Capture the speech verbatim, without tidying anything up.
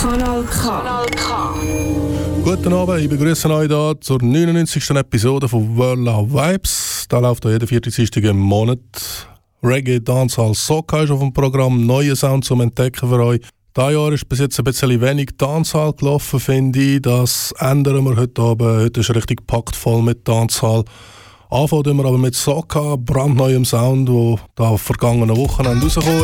Kanal K. Kanal K. Guten Abend, ich begrüße euch hier zur neunundneunzigsten Episode von World Love Vibes. Da läuft hier jeden vierten Dienstag im Monat. Reggae, Dancehall, Soca ist auf dem Programm. Neue Sound zum Entdecken für euch. Dieses Jahr ist bis jetzt ein bisschen wenig Dancehall gelaufen, finde ich. Das ändern wir heute Abend. Heute ist richtig gepackt voll mit Dancehall. Anfangen wir aber mit Soca, brandneuem Sound, der da vergangene Wochenende rausgekommen